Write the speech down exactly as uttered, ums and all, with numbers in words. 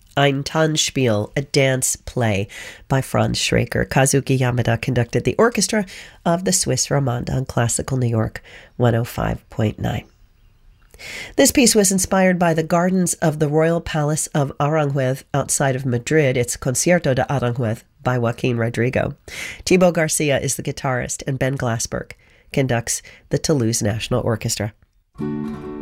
Ein Tanzspiel, a dance play by Franz Schraker. Kazuki Yamada conducted the orchestra of the Swiss Romande on Classical New York one oh five point nine. This piece was inspired by the gardens of the Royal Palace of Aranjuez outside of Madrid. It's Concierto de Aranjuez by Joaquin Rodrigo. Thibaut Garcia is the guitarist, and Ben Glassberg conducts the Toulouse National Orchestra.